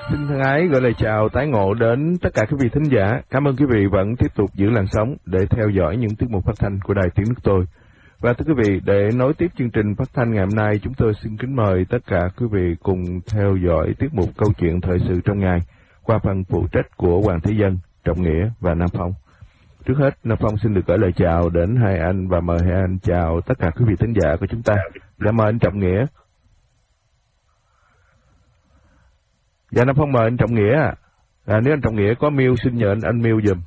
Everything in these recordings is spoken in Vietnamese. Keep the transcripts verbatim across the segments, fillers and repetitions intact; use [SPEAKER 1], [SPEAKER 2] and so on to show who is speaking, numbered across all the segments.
[SPEAKER 1] Xin thân ái gửi lời chào tái ngộ đến tất cả quý vị thính giả. Cảm ơn quý vị vẫn tiếp tục giữ làn sóng để theo dõi những tiết mục phát thanh của Đài Tiếng Nước Tôi. Và thưa quý vị, để nối tiếp chương trình phát thanh ngày hôm nay, chúng tôi xin kính mời tất cả quý vị cùng theo dõi tiết mục câu chuyện thời sự trong ngày qua phần phụ trách của Hoàng Thế Dân, Trọng Nghĩa và Nam Phong. Trước hết, Nam Phong xin được gửi lời chào đến hai anh và mời hai anh chào tất cả quý vị thính giả của chúng ta. Dạ mời anh Trọng Nghĩa. Dạ Nam Phong mời anh Trọng Nghĩa à. à nếu anh Trọng Nghĩa có mute xin nhờ anh anh mute giùm.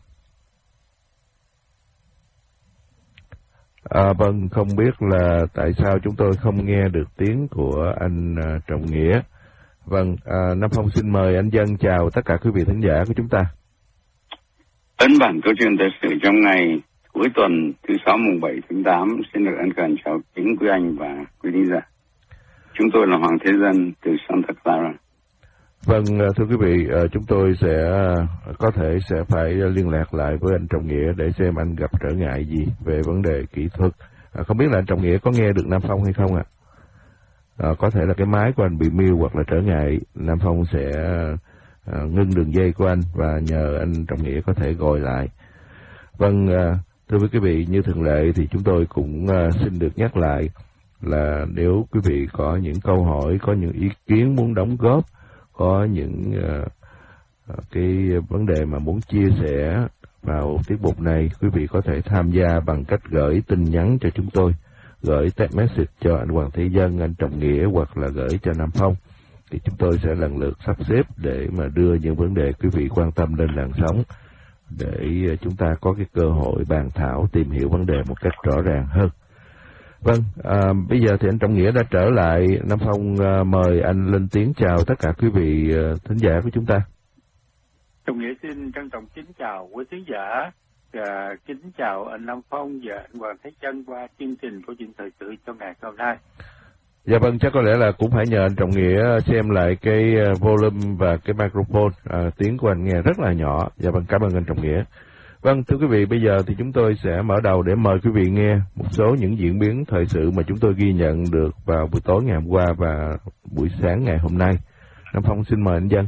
[SPEAKER 1] À, vâng, không biết là tại sao chúng tôi không nghe được tiếng của anh uh, Trọng Nghĩa. Vâng, à, Nam Phong xin mời anh Dân chào tất cả quý vị thính giả của chúng ta.
[SPEAKER 2] Ấn bản câu chuyện thời sự trong ngày cuối tuần thứ sáu mùng bảy tháng tám xin được ân cần chào kính quý anh và quý thính giả. Chúng tôi là Hoàng Thế Dân từ Santa Clara.
[SPEAKER 1] Vâng, thưa quý vị, chúng tôi sẽ có thể sẽ phải liên lạc lại với anh Trọng Nghĩa để xem anh gặp trở ngại gì về vấn đề kỹ thuật. À, không biết là anh Trọng Nghĩa có nghe được Nam Phong hay không ạ? À, có thể là cái máy của anh bị mute hoặc là trở ngại. Nam Phong sẽ à, ngưng đường dây của anh và nhờ anh Trọng Nghĩa có thể gọi lại. Vâng, à, thưa quý vị, như thường lệ thì chúng tôi cũng à, xin được nhắc lại là nếu quý vị có những câu hỏi, có những ý kiến muốn đóng góp, có những uh, cái vấn đề mà muốn chia sẻ vào tiết mục này, quý vị có thể tham gia bằng cách gửi tin nhắn cho chúng tôi, gửi text message cho anh Hoàng Thế Dân, anh Trọng Nghĩa hoặc là gửi cho Nam Phong. Thì chúng tôi sẽ lần lượt sắp xếp để mà đưa những vấn đề quý vị quan tâm lên làn sóng để chúng ta có cái cơ hội bàn thảo, tìm hiểu vấn đề một cách rõ ràng hơn. Vâng, à, bây giờ thì anh Trọng Nghĩa đã trở lại. Nam Phong à, mời anh lên tiếng chào tất cả quý vị à, thính giả của chúng ta.
[SPEAKER 3] Trọng Nghĩa xin trân trọng kính chào quý thính giả và kính chào anh Nam Phong và anh Hoàng Thế Dân qua chương trình câu chuyện thời sự trong ngày hôm nay.
[SPEAKER 1] Dạ vâng, chắc có lẽ là cũng phải nhờ anh Trọng Nghĩa xem lại cái volume và cái microphone, à, tiếng của anh nghe rất là nhỏ. Dạ vâng, cảm ơn anh Trọng Nghĩa. Vâng, thưa quý vị, bây giờ thì chúng tôi sẽ mở đầu để mời quý vị nghe một số những diễn biến thời sự mà chúng tôi ghi nhận được vào buổi tối ngày hôm qua và buổi sáng ngày hôm nay. Nam Phong xin mời anh Dân.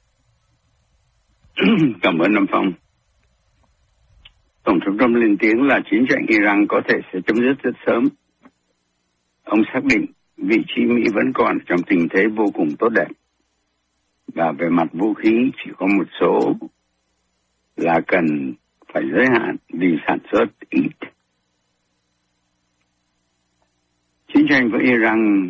[SPEAKER 2] Cảm ơn Nam Phong. Tổng thống Trump lên tiếng là chiến tranh Iran có thể sẽ chấm dứt rất sớm. Ông xác định vị trí Mỹ vẫn còn trong tình thế vô cùng tốt đẹp. Và về mặt vũ khí chỉ có một số là cần phải giới hạn vì sản xuất ít. Chiến tranh với Iran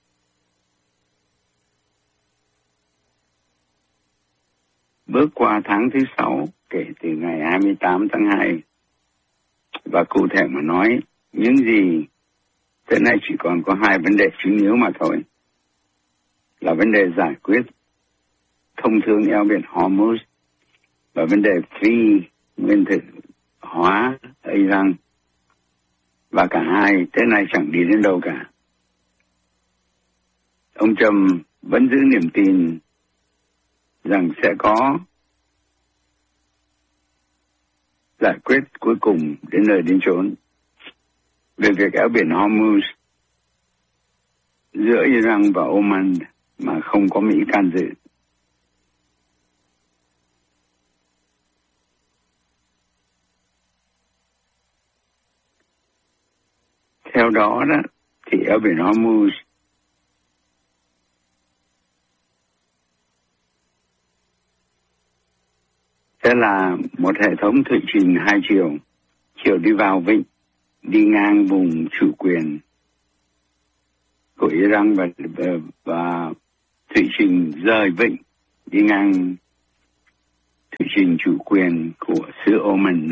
[SPEAKER 2] bước qua tháng thứ sáu kể từ ngày hai mươi tám tháng hai. Và cụ thể mà nói, những gì tới nay chỉ còn có hai vấn đề chính yếu mà thôi. Là vấn đề giải quyết thông thương eo biển Hormuz và vấn đề phi nguyên tử hóa Iran. Và cả hai tới nay chẳng đi đến đâu cả. Ông Trump vẫn giữ niềm tin rằng sẽ có giải quyết cuối cùng đến nơi đến chốn về việc eo biển Hormuz giữa Iran và Oman mà không có Mỹ can dự. Theo đó đó thì eo biển Hormuz sẽ là một hệ thống thủy trình hai chiều, chiều đi vào vịnh, đi ngang vùng chủ quyền của Iran và, và, và thủy trình rời vịnh, đi ngang thủy trình chủ quyền của xứ Oman.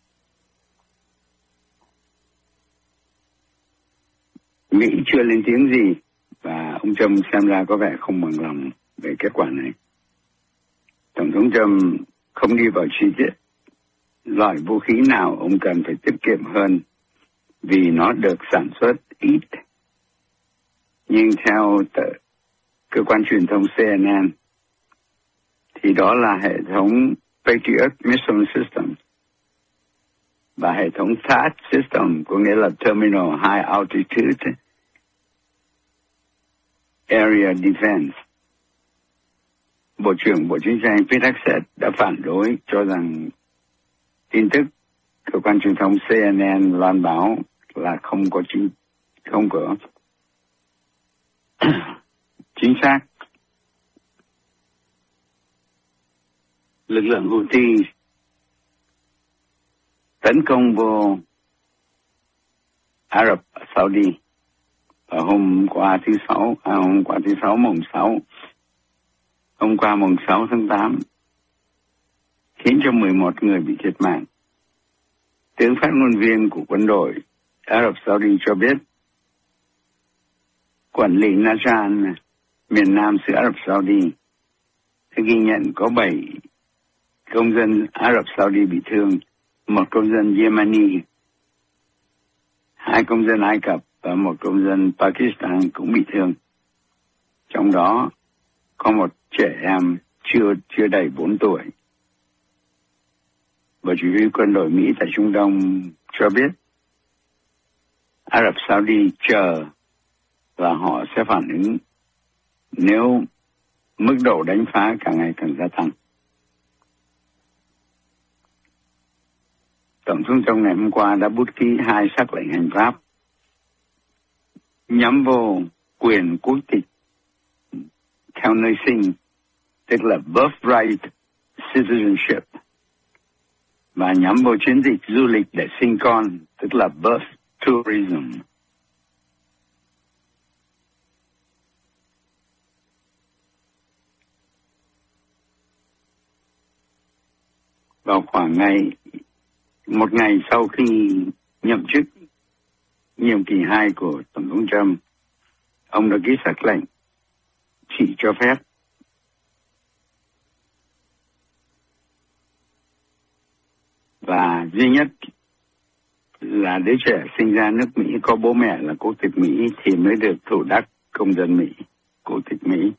[SPEAKER 2] Mỹ chưa lên tiếng gì và ông Trump xem ra có vẻ không bằng lòng về kết quả này. Tổng thống Trump không đi vào chi tiết loại vũ khí nào ông cần phải tiết kiệm hơn vì nó được sản xuất ít. Nhưng theo tờ, cơ quan truyền thông C N N thì đó là hệ thống Patriot Missile System và hệ thống T H A A D System, có nghĩa là Terminal High Altitude Area Defense. Bộ trưởng Bộ Chính sách Pete Hegseth đã phản đối, cho rằng tin tức cơ quan truyền thông C N N loan báo là không có chính không có chính xác. Lực lượng Houthi tấn công vô Ả Rập Saudi vào hôm qua thứ sáu, à, hôm qua thứ sáu mùng sáu, hôm qua mùng sáu tháng tám, khiến cho mười một người bị thiệt mạng. Tướng phát ngôn viên của quân đội Ả Rập Saudi cho biết quản lý Najran, miền nam xứ Ả Rập Saudi, đã ghi nhận có bảy công dân Ả Rập Saudi bị thương, một công dân Yemeni, hai công dân Ai Cập và một công dân Pakistan cũng bị thương. Trong đó có một trẻ em chưa chưa đầy bốn tuổi. Bộ chỉ huy quân đội Mỹ tại Trung Đông cho biết Ả Rập Saudi chờ và họ sẽ phản ứng nếu mức độ đánh phá càng ngày càng gia tăng. Tổng thống trong ngày hôm qua đã bút ký hai sắc lệnh hành pháp nhắm vô quyền quốc tịch theo nơi sinh, tức là birthright citizenship, và nhắm vô chiến dịch du lịch để sinh con, tức là birth tourism. Vào khoảng ngày một ngày sau khi nhậm chức nhiệm kỳ hai của Tổng thống Trump, ông đã ký sắc lệnh chỉ cho phép và duy nhất là đứa trẻ sinh ra nước Mỹ có bố mẹ là quốc tịch Mỹ thì mới được thụ đắc công dân Mỹ, quốc tịch Mỹ.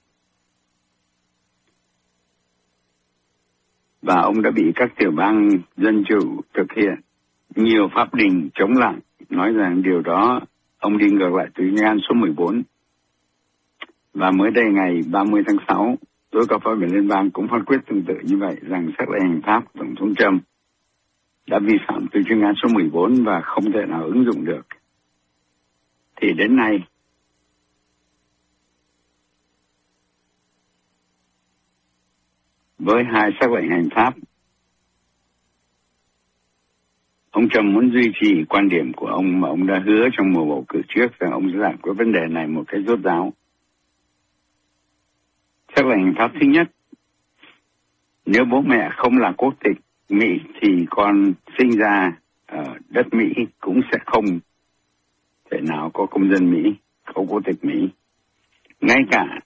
[SPEAKER 2] Và ông đã bị các tiểu bang dân chủ thực hiện nhiều pháp đình chống lại, nói rằng điều đó ông đi ngược lại tuyên ngôn số mười bốn. Và mới đây ngày ba mươi tháng sáu, tối cao pháp viện liên bang cũng phán quyết tương tự như vậy, rằng sắc lệnh hành pháp Tổng thống Trump đã vi phạm tuyên ngôn số mười bốn và không thể nào ứng dụng được. Thì đến nay, với hai sắc lệnh hành pháp, ông Trump muốn duy trì quan điểm của ông mà ông đã hứa trong mùa bầu cử trước rằng ông sẽ giải quyết vấn đề này một cách rốt ráo. Sắc lệnh hành pháp thứ nhất, nếu bố mẹ không là quốc tịch Mỹ thì con sinh ra ở đất Mỹ cũng sẽ không thể nào có công dân Mỹ, có quốc tịch Mỹ. Ngay cả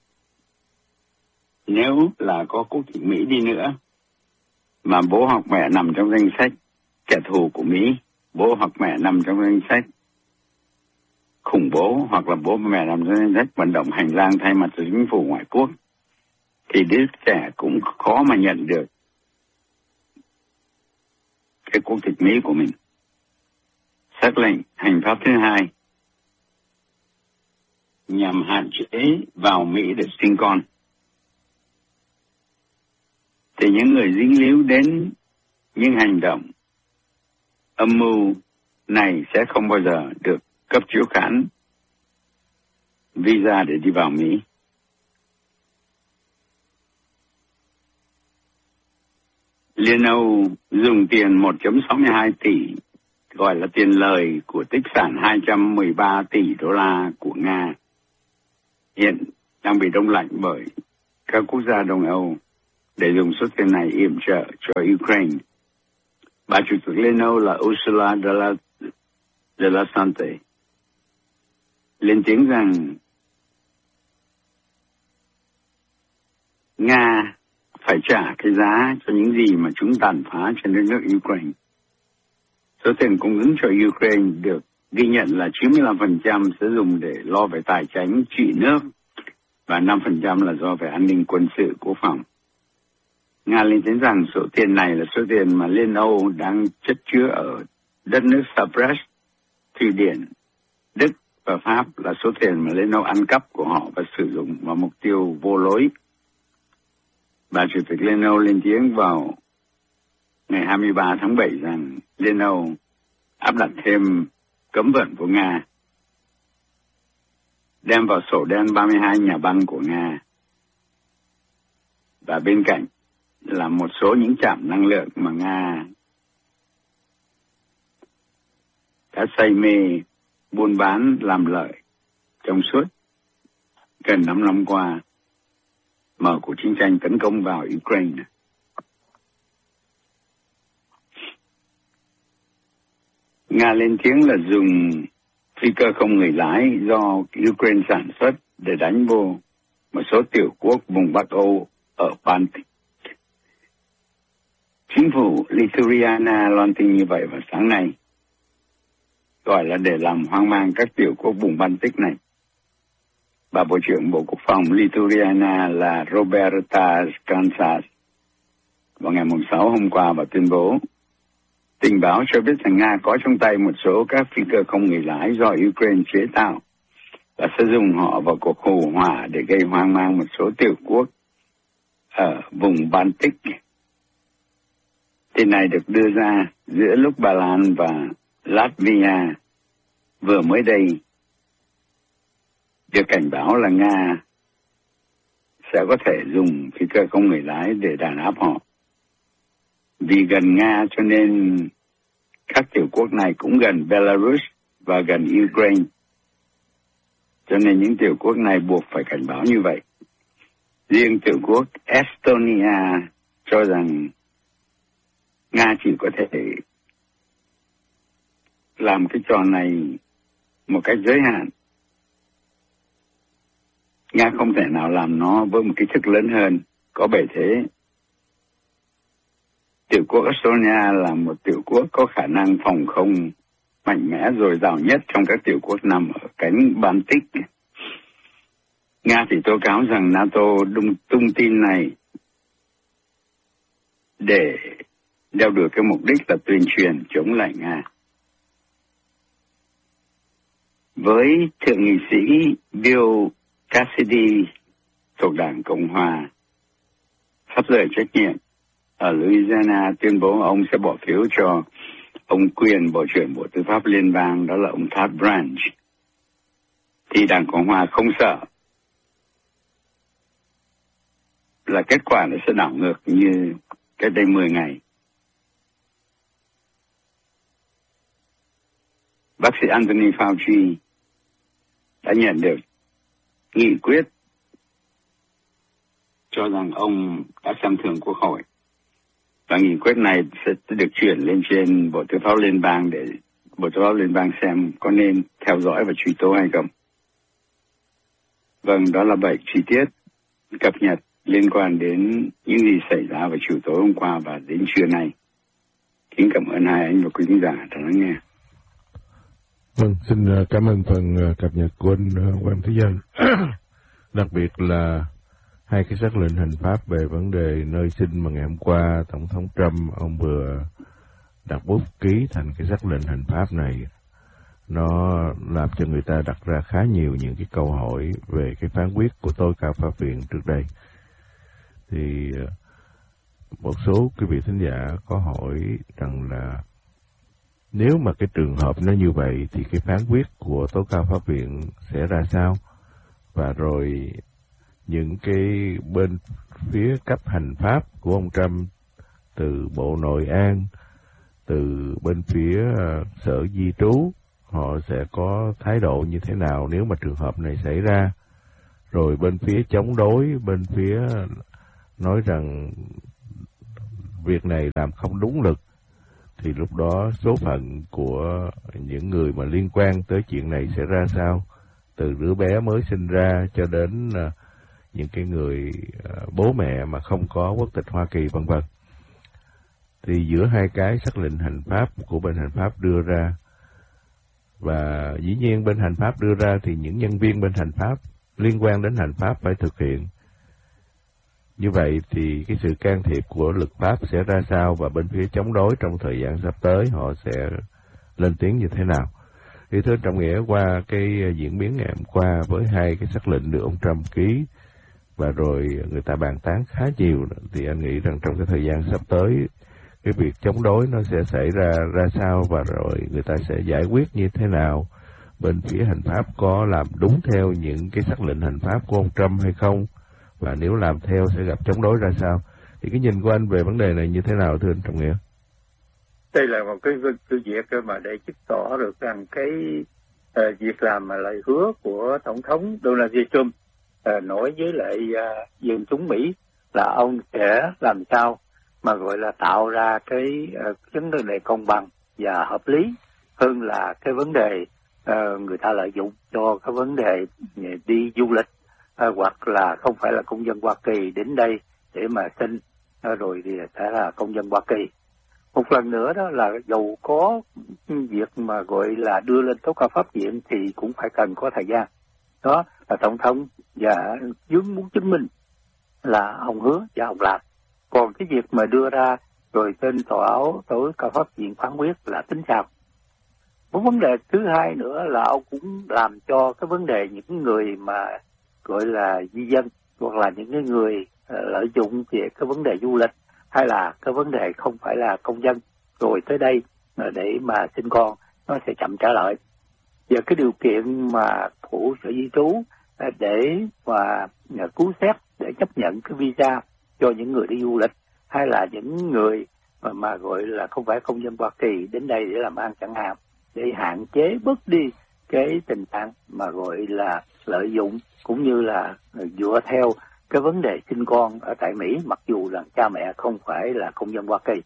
[SPEAKER 2] nếu là có quốc tịch Mỹ đi nữa, mà bố hoặc mẹ nằm trong danh sách kẻ thù của Mỹ, bố hoặc mẹ nằm trong danh sách khủng bố, hoặc là bố mẹ nằm trong danh sách vận động hành lang thay mặt cho chính phủ ngoại quốc, thì đứa trẻ cũng khó mà nhận được cái quốc tịch Mỹ của mình. Sắc lệnh hành pháp thứ hai nhằm hạn chế vào Mỹ để sinh con. Thì những người dính líu đến những hành động âm mưu này sẽ không bao giờ được cấp chiếu khán visa để đi vào Mỹ. Liên Âu dùng tiền một phẩy sáu mươi hai tỷ, gọi là tiền lời của tích sản hai trăm mười ba tỷ đô la của Nga, hiện đang bị đông lạnh bởi các quốc gia Đông Âu, để dùng số tiền này yểm trợ cho Ukraine. Bà chủ tịch Liên Âu là Ursula de la, de la Sante lên tiếng rằng Nga phải trả cái giá cho những gì mà chúng tàn phá trên đất nước Ukraine. Số tiền cung ứng cho Ukraine được ghi nhận là chín mươi lăm phần trăm sẽ dùng để lo về tài chính trị nước và năm phần trăm là do về an ninh quân sự quốc phòng. Nga lên tiếng rằng số tiền này là số tiền mà Liên Âu đang chất chứa ở đất nước Cyprus, Thụy Điển, Đức và Pháp, là số tiền mà Liên Âu ăn cắp của họ và sử dụng vào mục tiêu vô lối. Bà Chủ tịch Liên Âu lên tiếng vào ngày hai mươi ba tháng bảy rằng Liên Âu áp đặt thêm cấm vận của Nga, đem vào sổ đen ba mươi hai nhà băng của Nga, và bên cạnh là một số những trạm năng lượng mà Nga đã say mê buôn bán làm lợi trong suốt gần năm năm qua mở cuộc chiến tranh tấn công vào Ukraine. Nga lên tiếng là dùng phi cơ không người lái do Ukraine sản xuất để đánh vô một số tiểu quốc vùng Bắc Âu ở Baltic. Chính phủ Lithuania loan tin như vậy vào sáng nay, gọi là để làm hoang mang các tiểu quốc vùng Baltic này. Bà Bộ trưởng Bộ Quốc phòng Lithuania là Roberta Kansas vào ngày sáu hôm qua và tuyên bố tình báo cho biết rằng Nga có trong tay một số các phi cơ không người lái do Ukraine chế tạo và sẽ dùng họ vào cuộc hù hỏa để gây hoang mang một số tiểu quốc ở vùng Baltic. Tin này được đưa ra giữa lúc Ba Lan và Latvia vừa mới đây được cảnh báo là Nga sẽ có thể dùng phi cơ không người lái để đàn áp họ. Vì gần Nga cho nên các tiểu quốc này cũng gần Belarus và gần Ukraine. Cho nên những tiểu quốc này buộc phải cảnh báo như vậy. Riêng tiểu quốc Estonia cho rằng Nga chỉ có thể làm cái trò này một cách giới hạn. Nga không thể nào làm nó với một kích thước lớn hơn, có bề thế. Tiểu quốc Estonia là một tiểu quốc có khả năng phòng không mạnh mẽ dồi dào nhất trong các tiểu quốc nằm ở cánh Baltic. Nga thì tố cáo rằng NATO đung tung tin này để đeo đuổi cái mục đích là tuyên truyền chống lại Nga. Với thượng nghị sĩ Bill Cassidy thuộc Đảng Cộng Hòa sắp rời trách nhiệm ở Louisiana tuyên bố ông sẽ bỏ phiếu cho ông quyền Bộ trưởng Bộ Tư pháp Liên bang, đó là ông Todd Branch, thì Đảng Cộng Hòa không sợ là kết quả nó sẽ đảo ngược như cách đây mười ngày. Bác sĩ Anthony Fauci đã nhận được nghị quyết cho rằng ông đã xem thường Quốc hội. Và nghị quyết này sẽ được chuyển lên trên Bộ Tư pháp Liên bang để Bộ Tư pháp Liên bang xem có nên theo dõi và truy tố hay không. Vâng, đó là bảy chi tiết cập nhật liên quan đến những gì xảy ra vào chiều tối hôm qua và đến trưa nay. Kính cảm ơn hai anh và quý khán giả đã lắng nghe.
[SPEAKER 1] Vâng, xin cảm ơn phần cập nhật của anh Quang Thế Dân. Đặc biệt là hai cái sắc lệnh hành pháp về vấn đề nơi sinh mà ngày hôm qua Tổng thống Trump ông vừa đặt bút ký thành cái sắc lệnh hành pháp này, nó làm cho người ta đặt ra khá nhiều những cái câu hỏi về cái phán quyết của tối cao pháp viện trước đây. Thì một số quý vị thính giả có hỏi rằng là nếu mà cái trường hợp nó như vậy thì cái phán quyết của tối cao pháp viện sẽ ra sao? Và rồi những cái bên phía cấp hành pháp của ông Trump, từ Bộ Nội an, từ bên phía Sở Di trú, họ sẽ có thái độ như thế nào nếu mà trường hợp này xảy ra? Rồi bên phía chống đối, bên phía nói rằng việc này làm không đúng luật, thì lúc đó số phận của những người mà liên quan tới chuyện này sẽ ra sao? Từ đứa bé mới sinh ra cho đến uh, những cái người uh, bố mẹ mà không có quốc tịch Hoa Kỳ vân vân. Thì giữa hai cái sắc lệnh hành pháp của bên hành pháp đưa ra, và dĩ nhiên bên hành pháp đưa ra thì những nhân viên bên hành pháp liên quan đến hành pháp phải thực hiện. Như vậy thì cái sự can thiệp của luật pháp sẽ ra sao, và bên phía chống đối trong thời gian sắp tới họ sẽ lên tiếng như thế nào? Thì thưa Trọng Nghĩa, qua cái diễn biến ngày hôm qua với hai cái sắc lệnh được ông Trump ký, và rồi người ta bàn tán khá nhiều, thì anh nghĩ rằng trong cái thời gian sắp tới cái việc chống đối nó sẽ xảy ra ra sao, và rồi người ta sẽ giải quyết như thế nào, bên phía hành pháp có làm đúng theo những cái sắc lệnh hành pháp của ông Trump hay không, và nếu làm theo sẽ gặp chống đối ra sao. Thì cái nhìn của anh về vấn đề này như thế nào thưa anh Trọng Nghĩa?
[SPEAKER 3] Đây là một cái sự việc mà để chứng tỏ được rằng cái uh, việc làm mà lời hứa của Tổng thống Donald J. Trump uh, nói với lại uh, dân chúng Mỹ là ông sẽ làm sao mà gọi là tạo ra cái uh, vấn đề công bằng và hợp lý hơn là cái vấn đề uh, người ta lợi dụng cho cái vấn đề đi du lịch uh, hoặc là không phải là công dân Hoa Kỳ đến đây để mà xin uh, rồi thì sẽ là công dân Hoa Kỳ. Một lần nữa đó là dù có việc mà gọi là đưa lên tố cáo pháp viện thì cũng phải cần có thời gian. Đó là Tổng thống và dướng muốn chứng minh là ông hứa và ông làm. Còn cái việc mà đưa ra rồi trên tòa áo tối cao pháp viện phán quyết là tính sao. Một vấn đề thứ hai nữa là ông cũng làm cho cái vấn đề những người mà gọi là di dân hoặc là những cái người uh, lợi dụng về cái vấn đề du lịch hay là cái vấn đề không phải là công dân rồi tới đây để mà sinh con nó sẽ chậm trả lợi. Và cái điều kiện mà của sở di trú để mà cứu xét để chấp nhận cái visa cho những người đi du lịch hay là những người mà, mà gọi là không phải công dân Hoa Kỳ đến đây để làm ăn chẳng hạn, để hạn chế bớt đi cái tình trạng mà gọi là lợi dụng cũng như là dựa theo cái vấn đề sinh con ở tại Mỹ mặc dù là cha mẹ không phải là công dân Hoa Kỳ.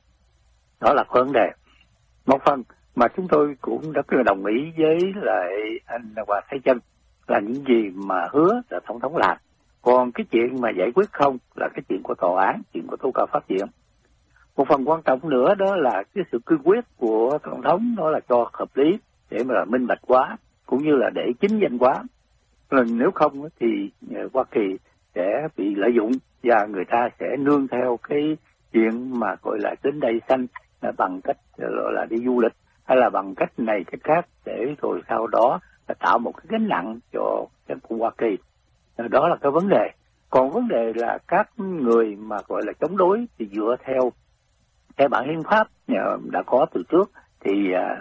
[SPEAKER 3] Đó là vấn đề. Một phần mà chúng tôi cũng rất là đồng ý với lại anh Hòa Thái Chân là những gì mà hứa là Tổng thống làm. Còn cái chuyện mà giải quyết không là cái chuyện của tòa án, chuyện của tố cáo pháp viện. Một phần quan trọng nữa đó là cái sự cương quyết của Tổng thống đó là cho hợp lý để mà minh bạch quá cũng như là để chính danh quá. Nếu không thì Hoa Kỳ sẽ bị lợi dụng và người ta sẽ nương theo cái chuyện mà gọi là đến đây sanh bằng cách gọi là đi du lịch hay là bằng cách này cách khác để rồi sau đó là tạo một cái gánh nặng cho cái của Hoa Kỳ. Đó là cái vấn đề. Còn vấn đề là các người mà gọi là chống đối thì dựa theo cái bản hiến pháp đã có từ trước thì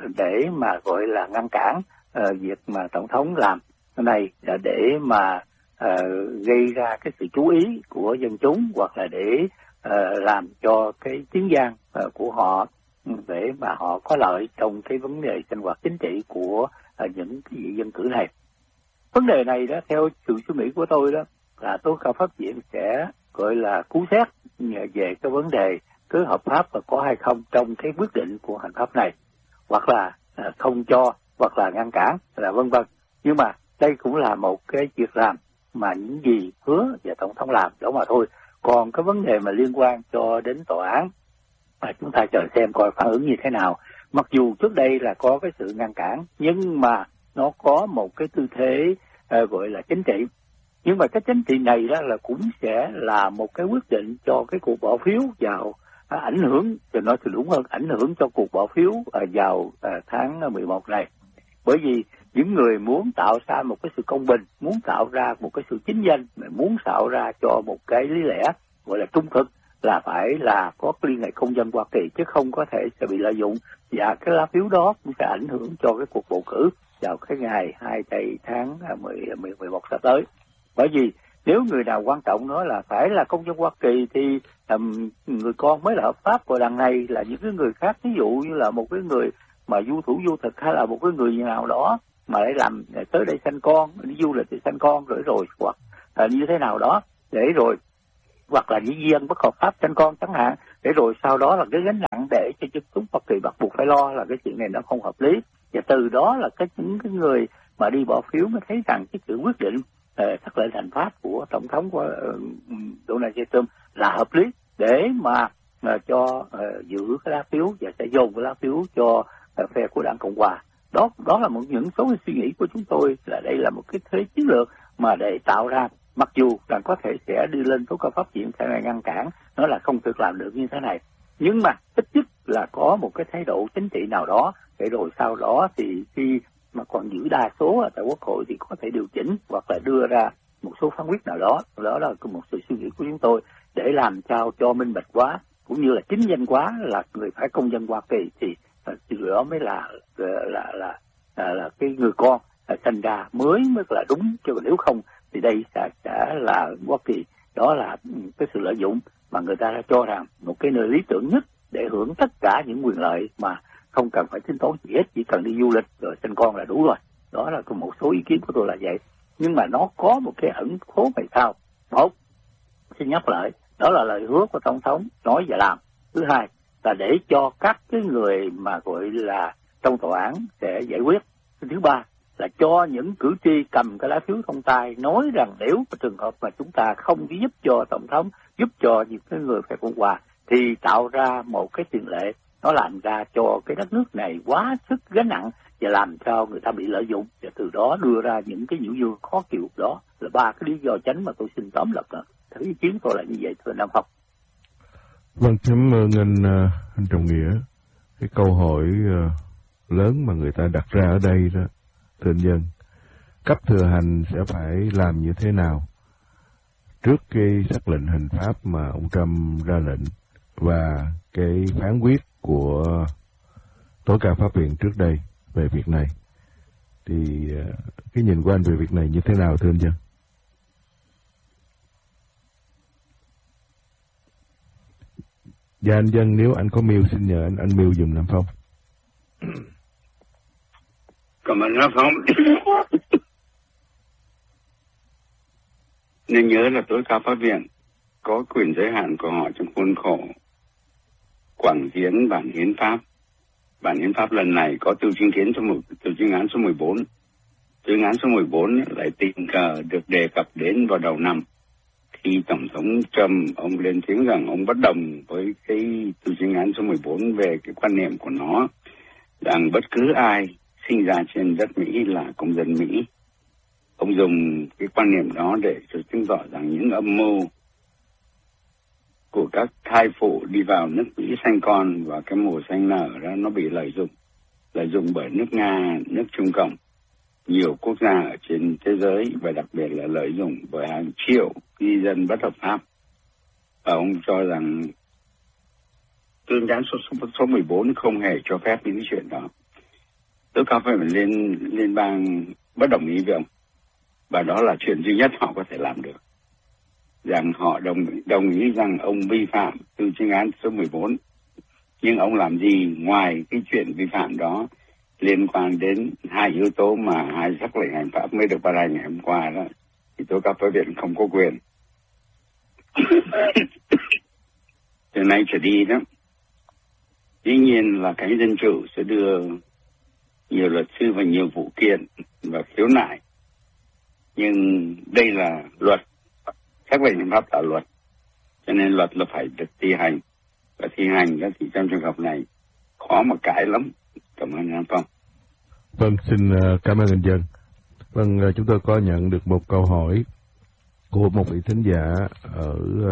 [SPEAKER 3] để mà gọi là ngăn cản uh, việc mà Tổng thống làm cái này là để mà uh, gây ra cái sự chú ý của dân chúng hoặc là để uh, làm cho cái tiếng vang uh, của họ để mà họ có lợi trong cái vấn đề sinh hoạt chính trị của uh, những cái vị dân cử này. Vấn đề này đó theo sự suy nghĩ của tôi đó là tố cáo pháp viện sẽ gọi là cứu xét về cái vấn đề cứ hợp pháp và có hay không trong cái quyết định của hành pháp này, hoặc là không cho, hoặc là ngăn cản, là vân vân. Nhưng mà đây cũng là một cái việc làm mà những gì hứa và Tổng thống làm đó mà thôi. Còn cái vấn đề mà liên quan cho đến tòa án mà chúng ta chờ xem coi phản ứng như thế nào. Mặc dù trước đây là có cái sự ngăn cản nhưng mà nó có một cái tư thế uh, gọi là chính trị. Nhưng mà cái chính trị này đó là cũng sẽ là một cái quyết định cho cái cuộc bỏ phiếu vào à, ảnh hưởng, cho nói thì đúng hơn, ảnh hưởng cho cuộc bỏ phiếu à, vào à, tháng mười một này. Bởi vì những người muốn tạo ra một cái sự công bình, muốn tạo ra một cái sự chính danh, muốn tạo ra cho một cái lý lẽ gọi là trung thực là phải là có liên hệ công dân Hoa Kỳ chứ không có thể sẽ bị lợi dụng, và cái lá phiếu đó cũng sẽ ảnh hưởng cho cái cuộc bầu cử vào cái ngày hai tháng mười một sắp tới. Bởi vì nếu người nào quan trọng nói là phải là công dân Hoa Kỳ thì um, người con mới là hợp pháp, và đằng này là những cái người khác, ví dụ như là một cái người mà du thủ du thực hay là một cái người nào đó mà lại làm tới đây sanh con, đi du lịch để sanh con rồi rồi hoặc là như thế nào đó để rồi hoặc là những dân bất hợp pháp sanh con chẳng hạn, để rồi sau đó là cái gánh nặng để cho dân chúng Hoa Kỳ bắt buộc phải lo, là cái chuyện này nó không hợp lý. Và từ đó là cái những cái người mà đi bỏ phiếu mới thấy rằng cái sự quyết định sắc lệnh hành pháp của Tổng thống của uh, Donald J. Trump là hợp lý để mà uh, cho uh, giữ cái lá phiếu và sẽ dồn cái lá phiếu cho uh, phe của đảng Cộng Hòa. Đó đó là một những số suy nghĩ của chúng tôi, là đây là một cái thế chiến lược mà để tạo ra, mặc dù rằng có thể sẽ đi lên tố cáo pháp viện sẽ là ngăn cản, nó là không thực làm được như thế này, nhưng mà ít nhất là có một cái thái độ chính trị nào đó để rồi sau đó thì khi mà còn giữ đa số ở tại Quốc hội thì có thể điều chỉnh hoặc là đưa ra một số phán quyết nào đó, đó là một sự suy nghĩ của chúng tôi để làm sao cho minh bạch quá cũng như là chính danh quá là người phải công dân Hoa Kỳ thì điều đó mới là là là là, là, là cái người con sinh ra mới mới là đúng, chứ nếu không thì đây sẽ sẽ là Hoa Kỳ đó là cái sự lợi dụng mà người ta đã cho rằng một cái nơi lý tưởng nhất để hưởng tất cả những quyền lợi mà không cần phải tính toán gì hết, chỉ cần đi du lịch rồi sinh con là đủ rồi. Đó là một số ý kiến của tôi là vậy. Nhưng mà nó có một cái ẩn số về sau. Một, xin nhắc lại, đó là lời hứa của Tổng thống nói và làm. Thứ hai là để cho các cái người mà gọi là trong tòa án sẽ giải quyết. Thứ ba là cho những cử tri cầm cái lá phiếu thông tài nói rằng nếu có trường hợp mà chúng ta không giúp cho Tổng thống, giúp cho những cái người phe Cộng hòa thì tạo ra một cái tiền lệ, nó làm ra cho cái đất nước này quá sức gánh nặng và làm cho người ta bị lợi dụng, và từ đó đưa ra những cái nhiễu nhương khó chịu. Đó là ba cái lý do chính mà tôi xin tóm lược đó. Thử ý kiến tôi là như vậy thưa Nam Phong.
[SPEAKER 1] Vâng, cảm ơn anh, anh Trọng Nghĩa. Cái câu hỏi lớn mà người ta đặt ra ở đây đó, thưa anh Dân, cấp thừa hành sẽ phải làm như thế nào trước cái sắc lệnh hành pháp mà ông Trump ra lệnh và cái phán quyết của tối cao pháp viện trước đây về việc này, thì cái nhìn của anh về việc này như thế nào thưa anh Dân? Dạ anh Dân, nếu anh có mail xin nhờ anh anh mail dùm Nam Phong.
[SPEAKER 2] Cảm ơn Nam Phong. Nên nhớ là tối cao pháp viện có quyền giới hạn của họ trong khuôn khổ quảng hiến bản hiến pháp. Bản hiến pháp lần này có từ chứng kiến số một, từ chứng án số mười bốn. Từ chứng án số mười bốn lại tình cờ được đề cập đến vào đầu năm, khi Tổng thống Trump ông lên tiếng rằng ông bất đồng với cái từ chứng án số mười bốn về cái quan niệm của nó rằng bất cứ ai sinh ra trên đất Mỹ là công dân Mỹ. Ông dùng cái quan niệm đó để chứng tỏ rằng những âm mưu của các thai phụ đi vào nước Mỹ sanh con và cái mùa sanh nở đó nó bị lợi dụng, lợi dụng bởi nước Nga, nước Trung Cộng, nhiều quốc gia ở trên thế giới, và đặc biệt là lợi dụng bởi hàng triệu di dân bất hợp pháp. Và ông cho rằng tuyên án số, số, số mười bốn không hề cho phép những chuyện đó. Tối cao phải lên liên bang bất đồng ý với ông, và đó là chuyện duy nhất họ có thể làm được. Rằng họ đồng đồng ý rằng ông vi phạm từ chuyên án số mười bốn, nhưng ông làm gì ngoài cái chuyện vi phạm đó liên quan đến hai yếu tố mà hai sắc lệnh hành pháp mới được ban hành ngày hôm qua đó, thì tối cao pháp viện không có quyền. Từ nay trở đi đó, dĩ nhiên là cái dân chủ sẽ đưa nhiều luật sư và nhiều vụ kiện và khiếu nại, nhưng đây là luật, sắc lệnh hành pháp là luật, cho nên luật là phải được thi hành, và thi hành đó thì trong trường hợp này khó mà cãi lắm. Cảm ơn anh Phong.
[SPEAKER 1] Vâng, xin cảm ơn anh Dân. Vâng, chúng tôi có nhận được một câu hỏi của một vị thính giả ở...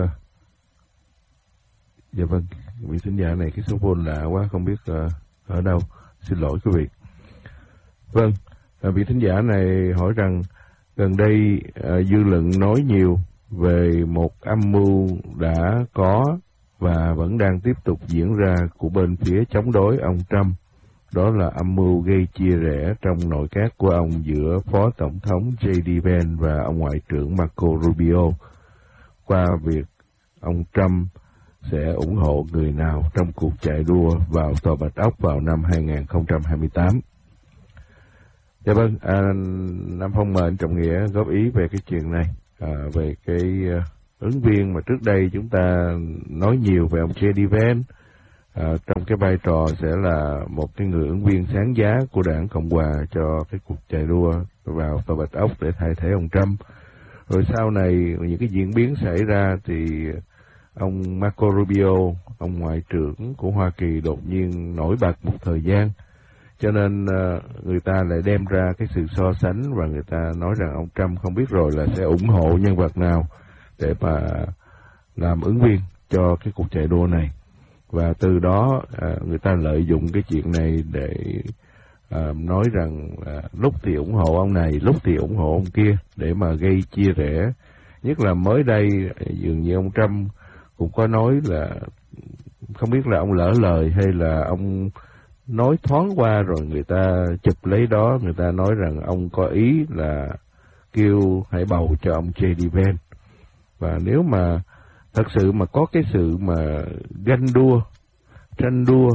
[SPEAKER 1] Dạ vâng, vị thính giả này cái số phone lạ quá, không biết ở đâu. Xin lỗi quý vị. Vâng, vị thính giả này hỏi rằng gần đây dư luận nói nhiều về một âm mưu đã có và vẫn đang tiếp tục diễn ra của bên phía chống đối ông Trump. Đó là âm mưu gây chia rẽ trong nội các của ông giữa Phó Tổng thống J D Vance và ông Ngoại trưởng Marco Rubio, qua việc ông Trump sẽ ủng hộ người nào trong cuộc chạy đua vào Tòa Bạch Ốc vào năm hai không hai tám. Dạ vâng, à, Nam Phong mời anh Trọng Nghĩa góp ý về cái chuyện này, à, về cái uh, ứng viên mà trước đây chúng ta nói nhiều về ông J D Vance, à, trong cái vai trò sẽ là một cái người ứng viên sáng giá của đảng Cộng hòa cho cái cuộc chạy đua vào Tòa Bạch Ốc để thay thế ông Trump. Rồi sau này những cái diễn biến xảy ra thì ông Marco Rubio, ông Ngoại trưởng của Hoa Kỳ đột nhiên nổi bật một thời gian, cho nên uh, người ta lại đem ra cái sự so sánh và người ta nói rằng ông Trump không biết rồi là sẽ ủng hộ nhân vật nào để mà làm ứng viên cho cái cuộc chạy đua này. Và từ đó uh, người ta lợi dụng cái chuyện này để à, nói rằng à, lúc thì ủng hộ ông này, lúc thì ủng hộ ông kia để mà gây chia rẽ. Nhất là mới đây dường như ông Trump cũng có nói là không biết là ông lỡ lời hay là ông nói thoáng qua rồi người ta chụp lấy đó, người ta nói rằng ông có ý là kêu hãy bầu cho ông gi đi Vance. Và nếu mà thật sự mà có cái sự mà ganh đua, tranh đua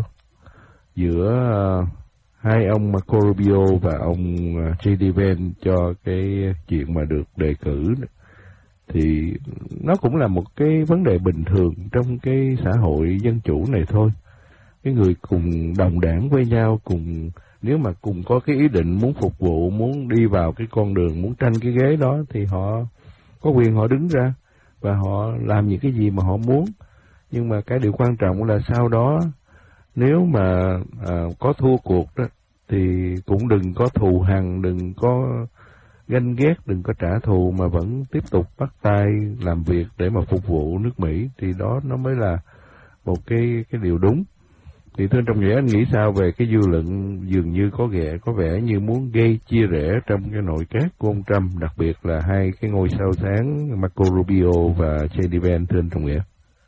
[SPEAKER 1] giữa uh, hai ông Marco Rubio và ông uh, gi đi Vance cho cái chuyện mà được đề cử, thì nó cũng là một cái vấn đề bình thường trong cái xã hội dân chủ này thôi. Cái người cùng đồng đảng với nhau, cùng nếu mà cùng có cái ý định muốn phục vụ, muốn đi vào cái con đường, muốn tranh cái ghế đó thì họ có quyền họ đứng ra và họ làm những cái gì mà họ muốn. Nhưng mà cái điều quan trọng là sau đó nếu mà à, có thua cuộc đó thì cũng đừng có thù hằn, đừng có ganh ghét, đừng có trả thù mà vẫn tiếp tục bắt tay làm việc để mà phục vụ nước Mỹ, thì đó nó mới là một cái cái điều đúng. Thì thưa Trọng Nghĩa, anh nghĩ sao về cái dư luận dường như có vẻ có vẻ như muốn gây chia rẽ trong cái nội các của ông Trump, đặc biệt là hai cái ngôi sao sáng Marco Rubio và gi đi Vance, thưa anh Trọng Nghĩa?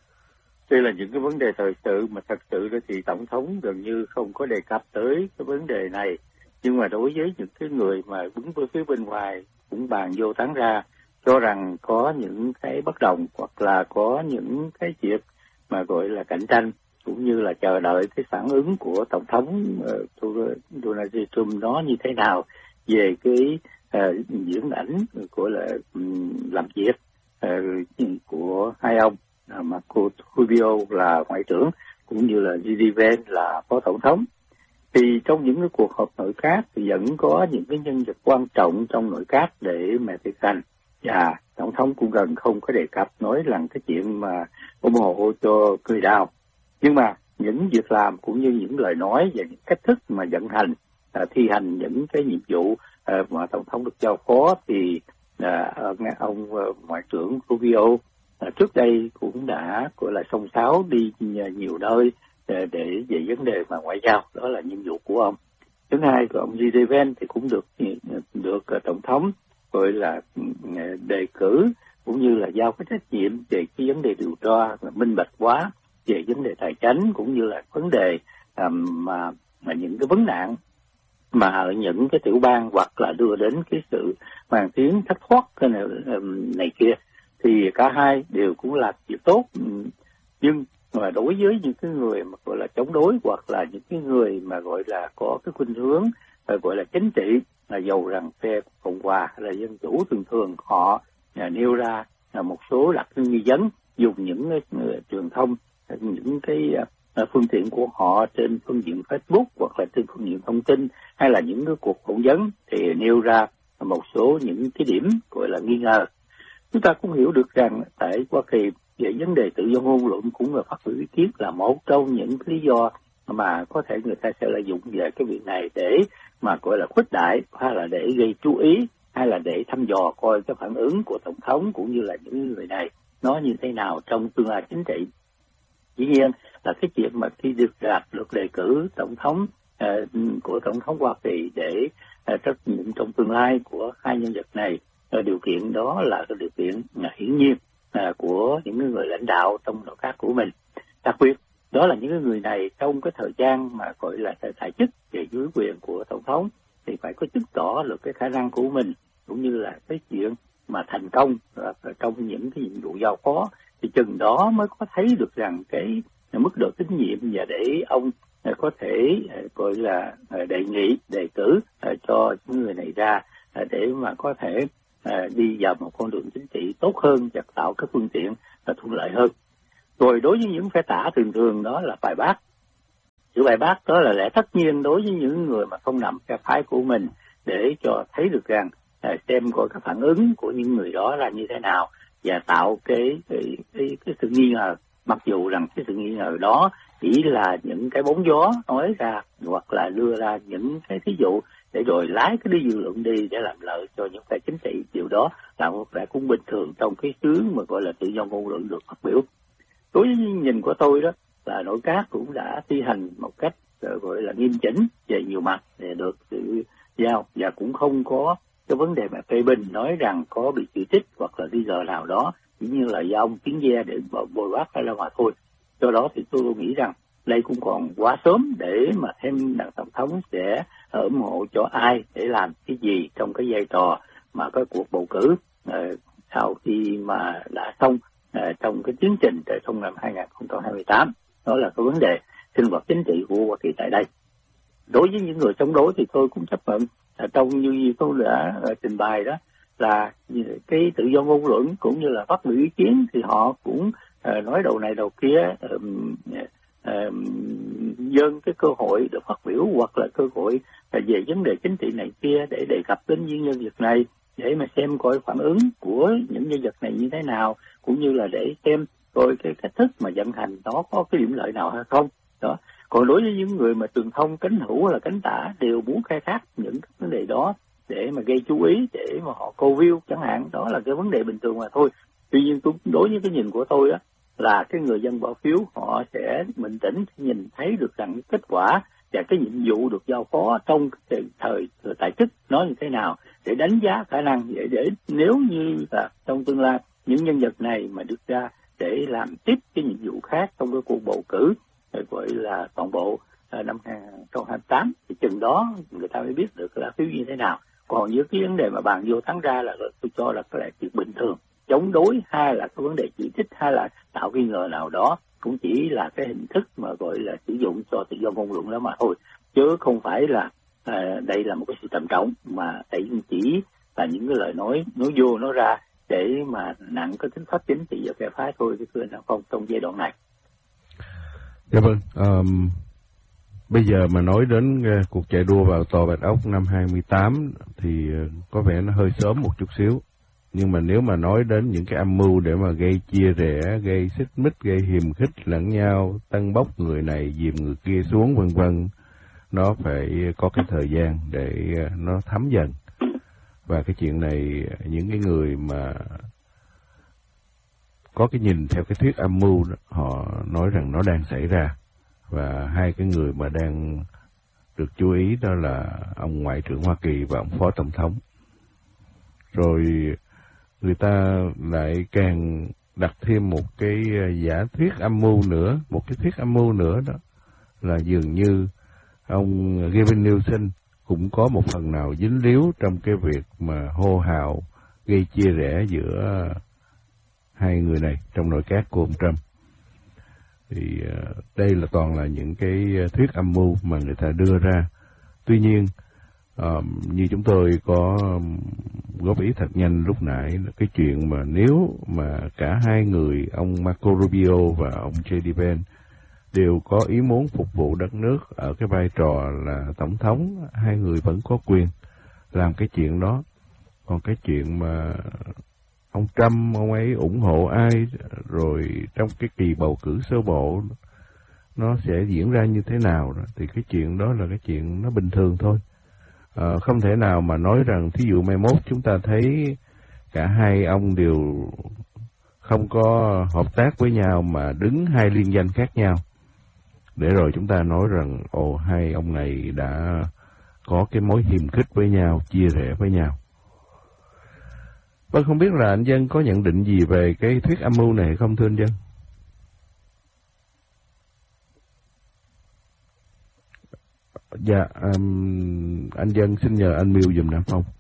[SPEAKER 3] Đây là những cái vấn đề thời sự mà thật sự đó thì Tổng thống gần như không có đề cập tới cái vấn đề này. Nhưng mà đối với những cái người mà đứng với phía bên ngoài cũng bàn vô tán ra, cho rằng có những cái bất đồng hoặc là có những cái việc mà gọi là cạnh tranh, cũng như là chờ đợi cái phản ứng của Tổng thống uh, Donald Trump nó như thế nào về cái uh, diễn ảnh của là um, làm việc uh, của hai ông uh, Marco Rubio là ngoại trưởng cũng như là gi đi Vance là phó tổng thống. Thì trong những cái cuộc họp nội các thì vẫn có những cái nhân vật quan trọng trong nội các để mà thực hành, và tổng thống cũng gần không có đề cập nói rằng cái chuyện mà ủng hộ cho người đào. Nhưng mà những việc làm cũng như những lời nói và những cách thức mà vận hành, à, thi hành những cái nhiệm vụ à, mà tổng thống được giao phó thì à, ông à, ngoại trưởng Rubio à, trước đây cũng đã gọi là xông xáo đi nhiều nơi để, để về vấn đề mà ngoại giao, đó là nhiệm vụ của ông. Thứ hai, của ông gi đi Vance thì cũng được được tổng thống gọi là đề cử cũng như là giao cái trách nhiệm về cái vấn đề điều tra minh bạch hóa về vấn đề tài chính, cũng như là vấn đề um, mà mà những cái vấn nạn mà ở những cái tiểu bang hoặc là đưa đến cái sự mang tiếng thất thoát cái này, um, này kia, thì cả hai đều cũng là việc tốt. Nhưng mà đối với những cái người mà gọi là chống đối hoặc là những cái người mà gọi là có cái khuynh hướng gọi là chính trị, là dầu rằng phe Cộng hòa hay là dân chủ, thường thường họ à, nêu ra là một số đặc trưng nghi vấn, dùng những cái uh, truyền thông, những cái uh, phương tiện của họ trên phương diện Facebook hoặc là trên phương diện thông tin, hay là những cái cuộc phỏng vấn thì nêu ra một số những cái điểm gọi là nghi ngờ. Chúng ta cũng hiểu được rằng tại Hoa Kỳ về vấn đề tự do ngôn luận cũng là phát biểu ý kiến là một trong những lý do mà có thể người ta sẽ lợi dụng về cái việc này để mà gọi là khuếch đại, hay là để gây chú ý, hay là để thăm dò coi cái phản ứng của tổng thống cũng như là những người này nó như thế nào trong tương lai chính trị. Dĩ nhiên là cái chuyện mà khi được đạt được đề cử tổng thống uh, của tổng thống Hoa Kỳ để uh, trách nhiệm trong tương lai của hai nhân vật này, uh, điều kiện đó là cái điều kiện uh, hiển nhiên uh, của những người lãnh đạo trong nội các của mình. Đặc biệt đó là những người này trong cái thời gian mà gọi là tại chức về dưới quyền của tổng thống thì phải có chứng tỏ được cái khả năng của mình, cũng như là cái chuyện mà thành công trong những cái nhiệm vụ giao phó, thì chừng đó mới có thấy được rằng cái mức độ tín nhiệm và để ông có thể gọi là đề nghị đề cử cho những người này ra để mà có thể đi vào một con đường chính trị tốt hơn và tạo các phương tiện thuận lợi hơn. Rồi đối với những phe tả, thường thường đó là bài bác. Sự bài bác đó là lẽ tất nhiên đối với những người mà không nằm phe phái của mình, để cho thấy được rằng xem coi cái phản ứng của những người đó là như thế nào và tạo cái cái cái, cái sự nghi ngờ, mặc dù rằng cái sự nghi ngờ đó chỉ là những cái bóng gió nói ra hoặc là đưa ra những cái thí dụ để rồi lái cái đi dư luận đi để làm lợi cho những phe chính trị. Điều đó là một vẻ cũng bình thường trong cái xứ mà gọi là tự do ngôn luận được phát biểu. Đối với nhìn của tôi đó là nội các cũng đã thi hành một cách gọi là nghiêm chỉnh về nhiều mặt để được và cũng không có cái vấn đề mà phê bình nói rằng có bị chỉ trích hoặc là đi giờ nào đó chỉ như là do ông tiếng ve để bồi bác hay là mà thôi. Do đó thì tôi nghĩ rằng đây cũng còn quá sớm để mà thêm đảng tổng thống sẽ ủng hộ cho ai để làm cái gì trong cái vai trò mà cái cuộc bầu cử uh, sau khi mà đã xong uh, trong cái tiến trình tại trong năm hai không hai tám. Đó là cái vấn đề sinh hoạt chính trị của Hoa Kỳ tại đây. Đối với những người chống đối thì tôi cũng chấp nhận uh, trong như tôi đã uh, trình bày đó là cái tự do ngôn luận cũng như là phát biểu ý kiến thì họ cũng uh, nói đầu này đầu kia, um, uh, dâng cái cơ hội để phát biểu hoặc là cơ hội về vấn đề chính trị này kia để đề cập đến những nhân vật này để mà xem coi phản ứng của những nhân vật này như thế nào, cũng như là để xem coi cái cách thức mà vận hành nó có cái điểm lợi nào hay không. Đó. Còn đối với những người mà truyền thông cánh hữu hay là cánh tả đều muốn khai thác những cái vấn đề đó để mà gây chú ý, để mà họ câu view chẳng hạn, đó là cái vấn đề bình thường mà thôi. Tuy nhiên tôi đối với cái nhìn của tôi á là cái người dân bỏ phiếu họ sẽ bình tĩnh nhìn thấy được rằng kết quả và cái nhiệm vụ được giao phó trong thời, thời tại chức nó như thế nào để đánh giá khả năng để, để nếu như là trong tương lai những nhân vật này mà được ra để làm tiếp cái nhiệm vụ khác trong cái cuộc bầu cử gọi là toàn bộ năm hai không hai tám thì chừng đó người ta mới biết được là phiếu như thế nào. Còn những cái vấn đề mà bàn vô thắng ra là tôi cho là cái là chuyện bình thường. Chống đối hay là cái vấn đề chỉ trích hay là tạo nghi ngờ nào đó cũng chỉ là cái hình thức mà gọi là sử dụng cho tự do ngôn luận đó mà thôi, chứ không phải là à, đây là một cái sự trầm trọng, mà đây chỉ là những cái lời nói nói vô nói ra để mà nặng cái tính pháp chính trị và phe phái thôi, chứ thưa nào không trong giai đoạn này.
[SPEAKER 1] Dạ vâng. Um, bây giờ mà nói đến uh, cuộc chạy đua vào Tòa Bạch Ốc năm hai mươi tám thì uh, có vẻ nó hơi sớm một chút xíu. Nhưng mà nếu mà nói đến những cái âm mưu để mà gây chia rẽ, gây xích mích, gây hiềm khích lẫn nhau, tân bốc người này dìm người kia xuống vân vân, nó phải có cái thời gian để nó thấm dần. Và cái chuyện này những cái người mà có cái nhìn theo cái thuyết âm mưu đó, họ nói rằng nó đang xảy ra. Và hai cái người mà đang được chú ý đó là ông Ngoại trưởng Hoa Kỳ và ông Phó Tổng thống. Rồi người ta lại càng đặt thêm một cái giả thuyết âm mưu nữa, một cái thuyết âm mưu nữa đó là dường như ông Gavin Newsom cũng có một phần nào dính líu trong cái việc mà hô hào gây chia rẽ giữa hai người này trong nội các của ông Trump. Thì đây là toàn là những cái thuyết âm mưu mà người ta đưa ra. Tuy nhiên, Uh, như chúng tôi có góp ý thật nhanh lúc nãy, cái chuyện mà nếu mà cả hai người, ông Marco Rubio và ông J D Vance đều có ý muốn phục vụ đất nước ở cái vai trò là tổng thống, hai người vẫn có quyền làm cái chuyện đó. Còn cái chuyện mà ông Trump, ông ấy ủng hộ ai, rồi trong cái kỳ bầu cử sơ bộ nó sẽ diễn ra như thế nào đó, thì cái chuyện đó là cái chuyện nó bình thường thôi. À, không thể nào mà nói rằng thí dụ mai mốt chúng ta thấy cả hai ông đều không có hợp tác với nhau mà đứng hai liên danh khác nhau, để rồi chúng ta nói rằng ồ hai ông này đã có cái mối hiềm khích với nhau, chia rẽ với nhau. Vâng, không biết là anh Dân có nhận định gì về cái thuyết âm mưu này không thưa anh Dân? Dạ, um, anh Dân xin nhờ anh Miêu dùm Nam Phong.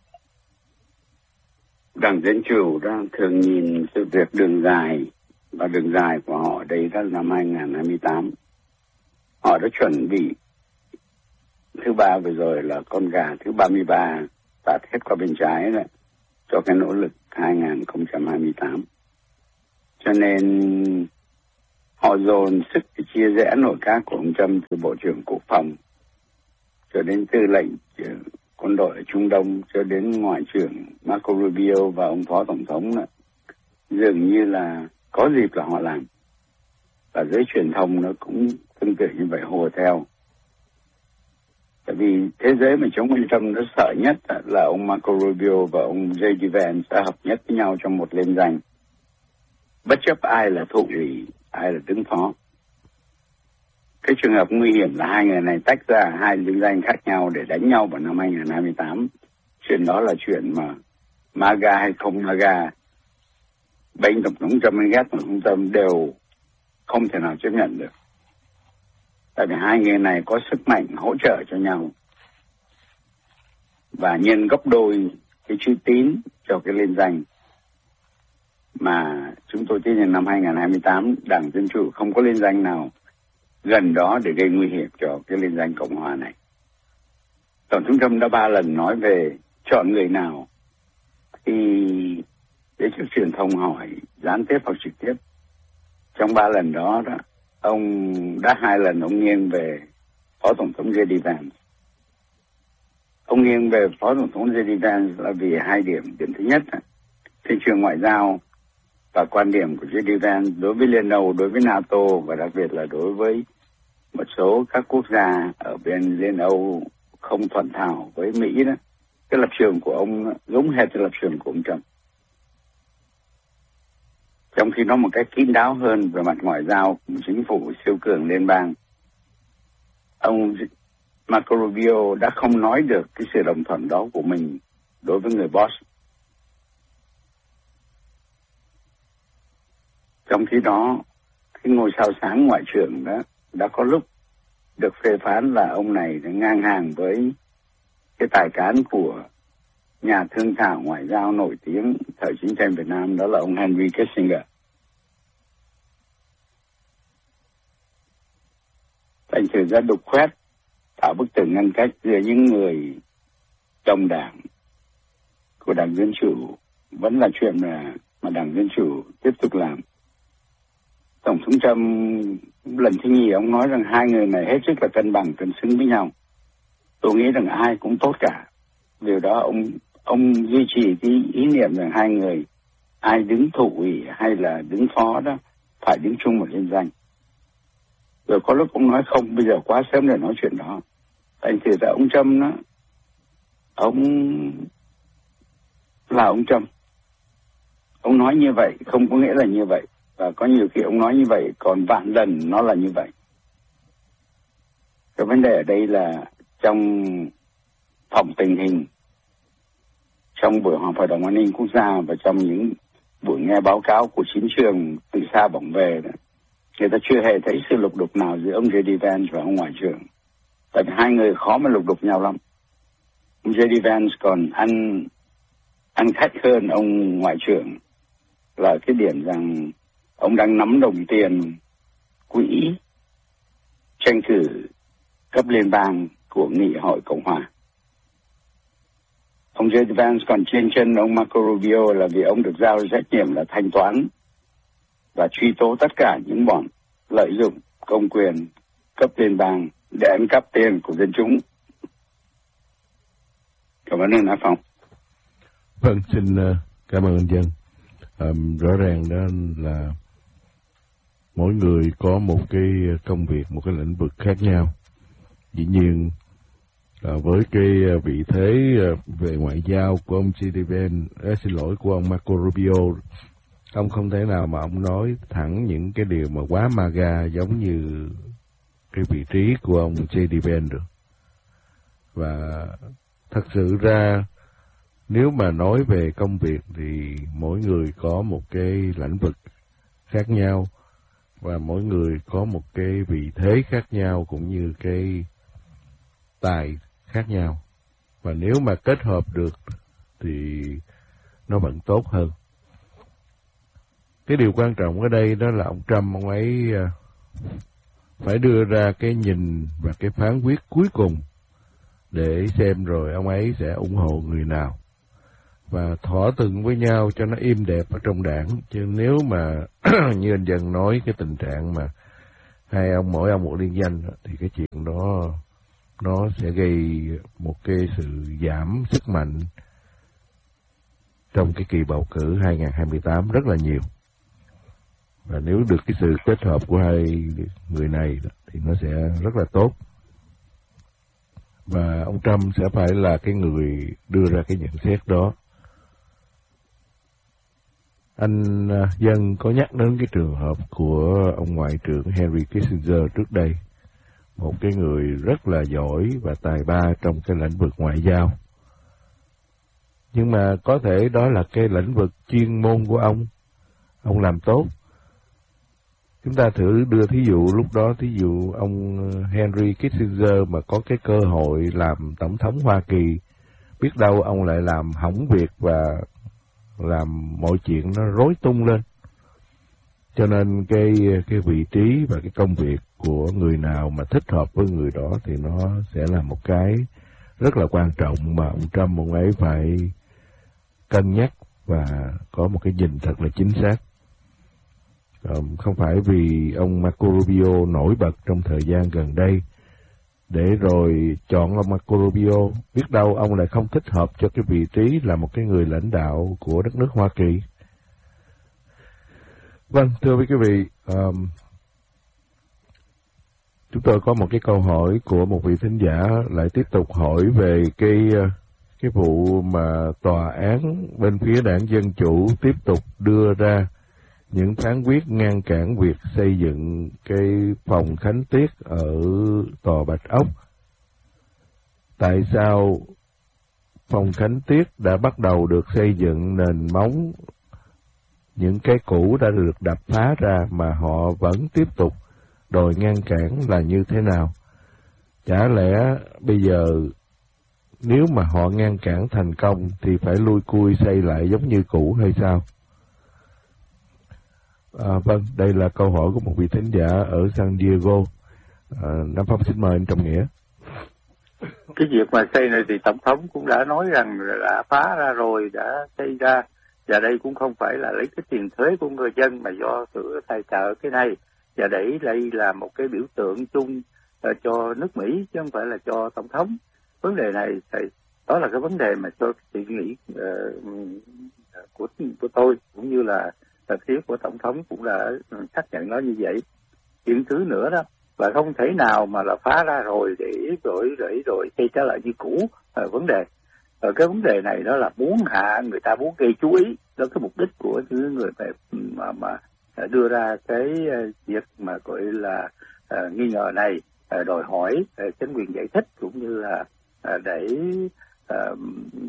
[SPEAKER 2] Đảng Dân Chủ đang thường nhìn sự việc đường dài, và đường dài của họ đây là năm hai không hai tám. Họ đã chuẩn bị thứ ba vừa rồi là con gà thứ ba mươi ba tạt hết qua bên trái đấy, cho cái nỗ lực hai không hai tám. Cho nên họ dồn sức để chia rẽ nội các của ông Trump từ Bộ trưởng Quốc phòng cho đến tư lệnh quân đội ở Trung Đông, cho đến Ngoại trưởng Marco Rubio và ông Phó Tổng thống nữa. Dường như là có dịp là họ làm. Và giới truyền thông nó cũng tương tự như vậy, hùa theo. Tại vì thế giới mà chống bên Trump nó sợ nhất là ông Marco Rubio và ông J D Vance sẽ hợp nhất với nhau trong một liên danh. Bất chấp ai là thụ ủy, ai là đứng phó. cái trường hợp nguy hiểm là hai người này tách ra hai liên danh khác nhau để đánh nhau vào năm hai không hai tám. Chuyện đó là chuyện mà MAGA hay không MAGA, bên Tổng thống Trump hay ghét Tổng thống Trump đều không thể nào chấp nhận được. Tại vì hai người này có sức mạnh hỗ trợ cho nhau. Và nhân gấp đôi cái chữ tín cho cái liên danh mà chúng tôi tin rằng năm hai không hai tám Đảng Dân Chủ không có liên danh nào gần đó để gây nguy hiểm cho cái liên danh Cộng Hòa này. Tổng thống Trump đã ba lần nói về chọn người nào khi giới chức truyền thông hỏi gián tiếp hoặc trực tiếp. Trong ba lần đó, đó ông đã hai lần ông nghiêng về Phó Tổng thống giê đê Vance. Ông nghiêng về Phó Tổng thống giê đê Vance là vì hai điểm. Điểm thứ nhất, thị trường ngoại giao và quan điểm của giê đê Vance đối với Liên Âu, đối với NATO và đặc biệt là đối với một số các quốc gia ở bên Liên Âu không thuận thảo với Mỹ đó. Cái lập trường của ông giống hệt cái lập trường của ông Trump. Trong khi nó một cách kín đáo hơn về mặt ngoại giao của một chính phủ siêu cường liên bang, ông Marco Rubio đã không nói được cái sự đồng thuận đó của mình đối với người boss. Trong khi đó, cái ngôi sao sáng ngoại trưởng đó đã có lúc được phê phán là ông này đã ngang hàng với cái tài cán của nhà thương thảo ngoại giao nổi tiếng thời chiến tranh Việt Nam, đó là ông Henry Kissinger. Thành thử ra đục khoét tạo bức tường ngăn cách giữa những người đồng đảng của Đảng Dân Chủ vẫn là chuyện mà, mà Đảng Dân Chủ tiếp tục làm. Tổng thống Trump lần thứ nhì ông nói rằng hai người này hết sức là cân bằng, cân xứng với nhau. Tôi nghĩ rằng ai cũng tốt cả. Điều đó ông ông duy trì cái ý niệm rằng hai người ai đứng thủ ủy hay là đứng phó đó phải đứng chung một liên danh. Rồi có lúc ông nói không, bây giờ quá sớm để nói chuyện đó. Thành thử ra ông Trump đó, ông là ông Trump. Ông nói như vậy không có nghĩa là như vậy. Và có nhiều khi ông nói như vậy, còn vạn lần nó là như vậy. Cái vấn đề ở đây là trong phòng tình hình, trong buổi họp Hội đồng An ninh Quốc gia và trong những buổi nghe báo cáo của chiến trường từ xa bỏng về đó, người ta chưa hề thấy sự lục đục nào giữa ông giê đê Vance và ông Ngoại trưởng. Tại vì hai người khó mà lục đục nhau lắm. Ông giê đê Vance còn ăn, ăn khách hơn ông Ngoại trưởng là cái điểm rằng ông đang nắm đồng tiền quỹ tranh cử cấp liên bang của Nghị hội Cộng hòa. Ông giê đê Vance còn trên chân ông Marco Rubio là vì ông được giao trách nhiệm là thanh toán và truy tố tất cả những bọn lợi dụng công quyền cấp liên bang để ăn cắp tiền của dân chúng. Cảm ơn anh Phong.
[SPEAKER 1] Vâng, xin uh, cảm ơn anh Dân. Um, rõ ràng đó là mỗi người có một cái công việc, một cái lĩnh vực khác nhau. Dĩ nhiên à, với cái vị thế về ngoại giao của ông giê đê Vance, à, xin lỗi của ông Marco Rubio, ông không thể nào mà ông nói thẳng những cái điều mà quá MAGA giống như cái vị trí của ông giê đê Vance được. Và thật sự ra nếu mà nói về công việc thì mỗi người có một cái lĩnh vực khác nhau và mỗi người có một cái vị thế khác nhau cũng như cái tài khác nhau. Và nếu mà kết hợp được thì nó vẫn tốt hơn. Cái điều quan trọng ở đây đó là ông Trump, ông ấy phải đưa ra cái nhìn và cái phán quyết cuối cùng để xem rồi ông ấy sẽ ủng hộ người nào và thỏa thuận với nhau cho nó êm đẹp ở trong đảng. Chứ nếu mà như anh Dân nói cái tình trạng mà hai ông mỗi ông một liên danh thì cái chuyện đó nó sẽ gây một cái sự giảm sức mạnh trong cái kỳ bầu cử hai không hai tám rất là nhiều. Và nếu được cái sự kết hợp của hai người này thì nó sẽ rất là tốt. Và ông Trump sẽ phải là cái người đưa ra cái nhận xét đó. Anh Dân có nhắc đến cái trường hợp của ông Ngoại trưởng Henry Kissinger trước đây. một cái người rất là giỏi và tài ba trong cái lĩnh vực ngoại giao. Nhưng mà có thể đó là cái lĩnh vực chuyên môn của ông, ông làm tốt. Chúng ta thử đưa thí dụ lúc đó, thí dụ ông Henry Kissinger mà có cái cơ hội làm tổng thống Hoa Kỳ, biết đâu ông lại làm hỏng việc và làm mọi chuyện nó rối tung lên. Cho nên cái cái vị trí và cái công việc của người nào mà thích hợp với người đó thì nó sẽ là một cái rất là quan trọng mà ông Trump ông ấy phải cân nhắc và có một cái nhìn thật là chính xác. Um, không phải vì ông Marco Rubio nổi bật trong thời gian gần đây để rồi chọn ông Marco Rubio, biết đâu ông lại không thích hợp cho cái vị trí là một cái người lãnh đạo của đất nước Hoa Kỳ. Vâng, thưa quý vị, um, chúng tôi có một cái câu hỏi của một vị thính giả lại tiếp tục hỏi về cái cái vụ mà tòa án bên phía đảng Dân Chủ tiếp tục đưa ra những phán quyết ngăn cản việc xây dựng cái phòng khánh tiết ở tòa Bạch Ốc. Tại sao phòng khánh tiết đã bắt đầu được xây dựng nền móng, những cái cũ đã được đập phá ra mà họ vẫn tiếp tục đòi ngăn cản là như thế nào? Chả lẽ bây giờ nếu mà họ ngăn cản thành công thì phải lui cui xây lại giống như cũ hay sao? À, vâng, đây là câu hỏi của một vị thính giả ở San Diego. À, Nam Phong xin mời anh Trọng Nghĩa.
[SPEAKER 3] Cái việc mà xây này thì Tổng thống cũng đã nói rằng đã phá ra rồi, đã xây ra, và đây cũng không phải là lấy cái tiền thuế của người dân mà do sự tài trợ cái này, và để đây là một cái biểu tượng chung uh, cho nước Mỹ chứ không phải là cho Tổng thống. Vấn đề này thì đó là cái vấn đề mà cho suy nghĩ uh, của của tôi cũng như là là phía của Tổng thống cũng đã xác nhận nó như vậy. Chuyện thứ nữa đó là không thể nào mà là phá ra rồi để rồi rồi rồi xây trở lại như cũ. À, vấn đề ở cái vấn đề này đó là muốn hạ người ta, muốn gây chú ý, đó cái mục đích của những người mà mà, mà đưa ra cái việc mà gọi là uh, nghi ngờ này, uh, đòi hỏi uh, chính quyền giải thích cũng như là uh, để uh,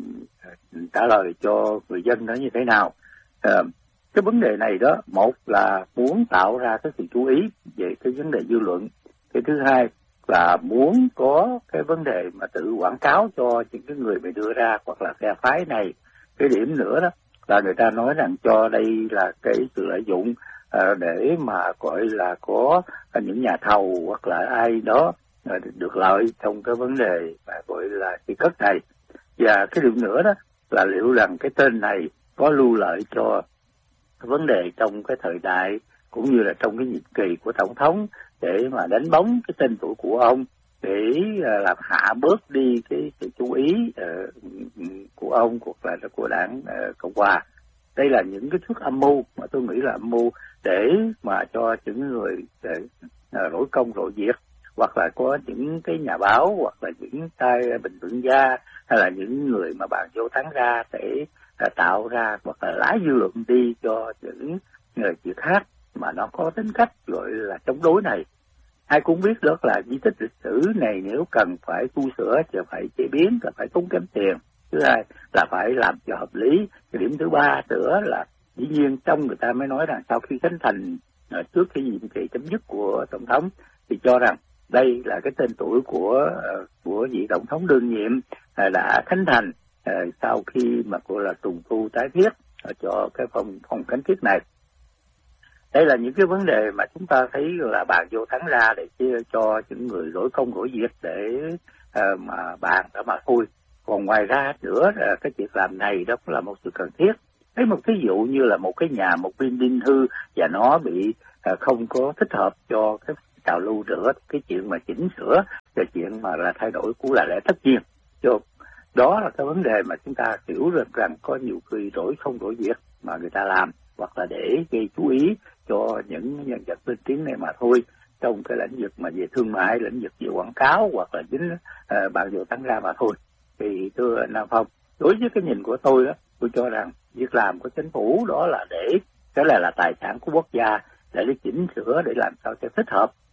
[SPEAKER 3] trả lời cho người dân nó như thế nào. Uh, Cái vấn đề này đó, một là muốn tạo ra cái sự chú ý về cái vấn đề dư luận. Cái thứ hai là muốn có cái vấn đề mà tự quảng cáo cho những cái người bị đưa ra hoặc là phe phái này. Cái điểm nữa đó là người ta nói rằng cho đây là cái sự lợi dụng uh, để mà gọi là có những nhà thầu hoặc là ai đó uh, được lợi trong cái vấn đề mà gọi là xây cất này. Và cái điểm nữa đó là liệu rằng cái tên này có lưu lợi cho vấn đề trong cái thời đại cũng như là trong cái nhiệm kỳ của Tổng thống để mà đánh bóng cái tên tuổi của ông, để uh, làm hạ bớt đi cái sự chú ý uh, của ông hoặc là của đảng uh, Cộng hòa. Đây là những cái thước âm mưu mà tôi nghĩ là âm mưu để mà cho những người uh, rỗi công rỗi việc, hoặc là có những cái nhà báo hoặc là những tay bình luận gia hay là những người mà bàn vô thắng ra để uh, tạo ra hoặc là lái dư luận đi cho những người chuyện khác mà nó có tính cách gọi là chống đối này. Ai cũng biết đó là di tích lịch sử này nếu cần phải tu sửa thì phải chế biến, là phải tốn kém tiền. Thứ hai là phải làm cho hợp lý. Cái điểm thứ ba nữa là dĩ nhiên trong người ta mới nói rằng sau khi khánh thành uh, trước cái nhiệm kỳ chấm dứt của Tổng thống thì cho rằng đây là cái tên tuổi của uh, của vị Tổng thống đương nhiệm uh, đã khánh thành uh, sau khi mà gọi là trùng tu tái thiết uh, cho cái phòng phòng khánh tiết này. Đây là những cái vấn đề mà chúng ta thấy là bàn vô thắng ra để chia cho những người rỗi công rỗi việc để uh, mà bàn đó mà thôi. Còn ngoài ra nữa là cái việc làm này đó cũng là một sự cần thiết. Lấy một ví dụ như là một cái nhà, một viên đinh hư và nó bị uh, không có thích hợp cho cái trào lưu nữa, cái chuyện mà chỉnh sửa, cái chuyện mà là thay đổi cũng là lẽ tất nhiên. Cho đó là cái vấn đề mà chúng ta hiểu được rằng có nhiều người rỗi không rỗi việc mà người ta làm, hoặc là để gây chú ý cho những nhân vật lên tiếng này mà thôi, trong cái lĩnh vực mà về thương mại, lĩnh vực về quảng cáo hoặc là chính uh, bàn vô thắng ra mà thôi. Thì thưa Nam Phong, đối với cái nhìn của tôi đó, tôi cho rằng việc làm của chính phủ đó là để cái này là tài sản của quốc gia, để để chỉnh sửa để làm sao cho thích hợp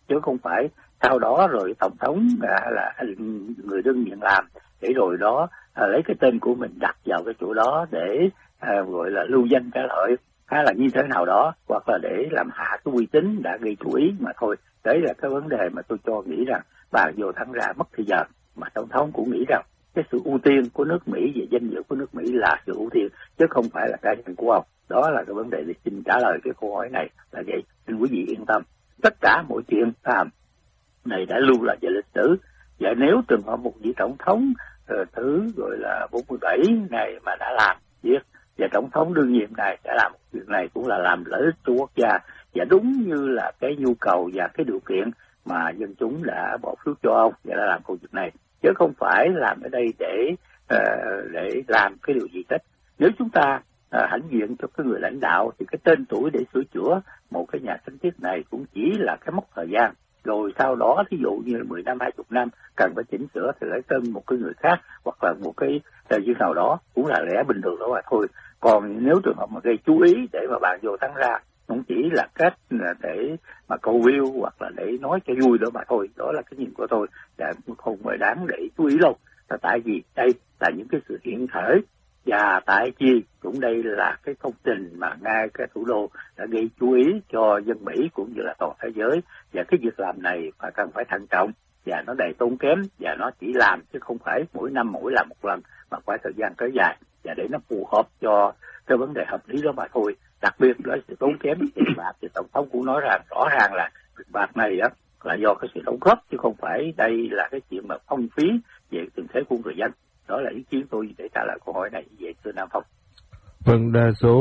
[SPEAKER 3] chứ không phải sau đó rồi tổng thống à, là người đương nhiệm làm, để rồi đó à, lấy cái tên của mình đặt vào cái chỗ đó để à, gọi là lưu danh trả lợi, hay là như thế nào đó, hoặc là để làm hạ cái uy tín đã gây chú ý mà thôi. Đấy là cái vấn đề mà tôi cho nghĩ rằng bà vô thắng ra mất thời giờ, mà tổng thống cũng nghĩ rằng cái sự ưu tiên của nước Mỹ về danh dự của nước Mỹ là sự ưu tiên, chứ không phải là cá nhân của ông. Đó là cái vấn đề để xin trả lời cái câu hỏi này là vậy. Xin quý vị yên tâm, tất cả mọi chuyện à, này đã lưu lại về lịch sử. Và nếu trường hợp một vị tổng thống uh, thứ gọi là bốn mươi bảy này mà đã làm việc, và tổng thống đương nhiệm này đã làm việc này cũng là làm lợi ích cho quốc gia, và đúng như là cái nhu cầu và cái điều kiện mà dân chúng đã bỏ phiếu cho ông và đã làm công việc này, chứ không phải làm ở đây để uh, để làm cái điều gì hết. Nếu chúng ta uh, hãnh diện cho cái người lãnh đạo thì cái tên tuổi để sửa chữa một cái nhà thánh thiết này cũng chỉ là cái mốc thời gian, rồi sau đó ví dụ như mười năm hai mươi năm cần phải chỉnh sửa thì lấy tên một cái người khác hoặc là một cái thời gian nào đó, cũng là lẽ bình thường đó mà thôi. Còn nếu trường hợp mà gây chú ý để mà bạn vô thắng ra, cũng chỉ là cách để mà câu view hoặc là để nói cho vui đó mà thôi. Đó là cái nhìn của tôi, và không phải đáng để chú ý đâu. Tại vì đây là những cái sự hiện thể, và tại chi cũng đây là cái công trình mà ngay cái thủ đô đã gây chú ý cho dân Mỹ cũng như là toàn thế giới. Và cái việc làm này phải cần phải thận trọng, và nó đầy tốn kém, và nó chỉ làm chứ không phải mỗi năm mỗi làm một lần, mà phải thời gian kéo dài, và để nó phù hợp cho cái vấn đề hợp lý đó mà thôi. Đặc biệt là sự tốn kém tiền bạc thì tổng thống cũng nói rằng rõ ràng là việc bạc này á là do cái sự đóng góp, chứ không phải đây là cái chuyện mà phong phí về tình thế của người dân. Đó là ý kiến tôi để trả lời câu hỏi này về thưa Nam Phong.
[SPEAKER 1] Vâng, đa số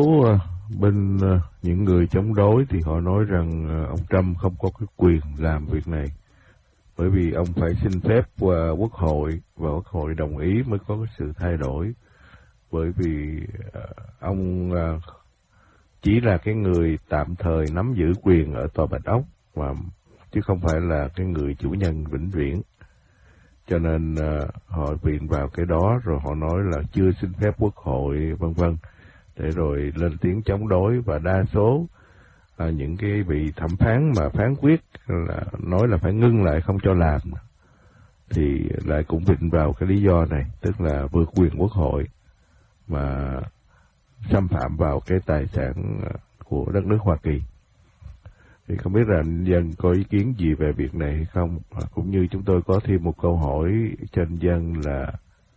[SPEAKER 1] bên những người chống đối thì họ nói rằng ông Trump không có cái quyền làm việc này, bởi vì ông phải xin phép qua Quốc hội và Quốc hội đồng ý mới có cái sự thay đổi. Bởi vì ông chỉ là cái người tạm thời nắm giữ quyền ở Tòa Bạch Ốc, mà chứ không phải là cái người chủ nhân vĩnh viễn. Cho nên uh, họ viện vào cái đó, rồi họ nói là chưa xin phép Quốc hội vân vân, để rồi lên tiếng chống đối. Và đa số uh, những cái vị thẩm phán mà phán quyết là nói là phải ngưng lại không cho làm, thì lại cũng viện vào cái lý do này, tức là vượt quyền Quốc hội mà xâm phạm vào cái tài sản của đất nước Hoa Kỳ. Thì không biết là dân có ý kiến gì về việc này hay không? Cũng như chúng tôi có thêm một câu hỏi trên dân là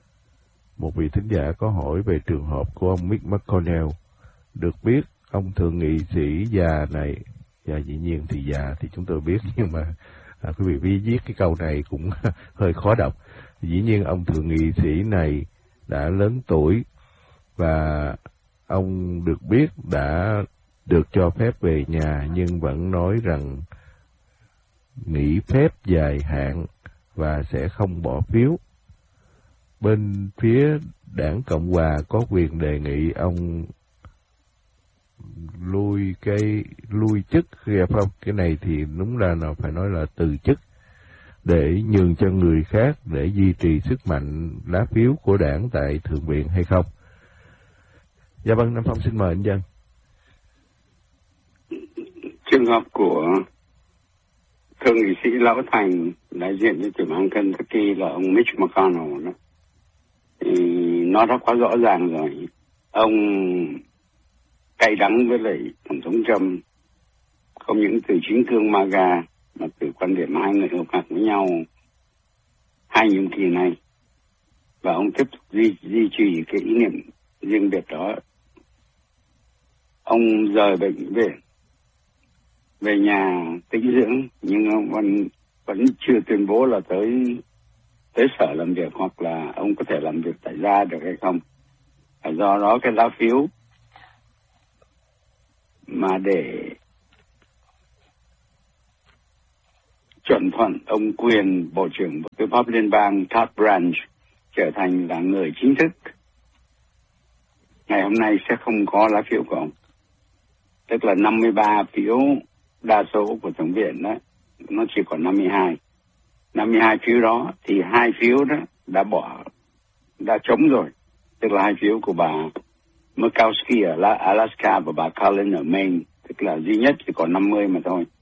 [SPEAKER 1] một vị thính giả có hỏi về trường hợp của ông Mitch McConnell. Được biết ông thượng nghị sĩ già này, và dĩ nhiên thì già thì chúng tôi biết, nhưng mà à, quý vị viết viết cái câu này cũng hơi khó đọc. Dĩ nhiên ông thượng nghị sĩ này đã lớn tuổi, và ông được biết đã được cho phép về nhà, nhưng vẫn nói rằng nghỉ phép dài hạn và sẽ không bỏ phiếu. Bên phía đảng Cộng Hòa có quyền đề nghị ông lui cái lui chức, không? Cái này thì đúng là nó phải nói là từ chức, để nhường cho người khác để duy trì sức mạnh lá phiếu của đảng tại Thượng viện hay không? Dạ vâng, Nam Phong xin mời anh Dân.
[SPEAKER 2] Trường hợp của thượng nghị sĩ lão thành đại diện cho tiểu bang Kentucky là ông Mitch McConnell đó, thì nó đã quá rõ ràng rồi. Ông cay đắng với lại tổng thống Trump, không những từ chính cương MAGA mà từ quan điểm hai người hợp khác với nhau hai nhiệm kỳ này, và ông tiếp tục duy, duy trì cái ý niệm riêng biệt đó. Ông rời bệnh viện về nhà tĩnh dưỡng, nhưng ông vẫn vẫn chưa tuyên bố là tới tới sở làm việc, hoặc là ông có thể làm việc tại gia được hay không. Và do đó cái lá phiếu mà để chuẩn thuận ông quyền Bộ trưởng Bộ Tư pháp Liên bang Todd Branch trở thành là người chính thức, ngày hôm nay sẽ không có lá phiếu của ông. Tức là năm mươi ba phiếu đa số của Thượng viện đó, nó chỉ còn năm mươi hai. năm mươi hai phiếu đó thì hai phiếu đó đã bỏ, đã trống rồi. Tức là hai phiếu của bà Murkowski ở Alaska và bà Collins ở Maine. Tức là duy nhất chỉ còn năm mươi mà thôi.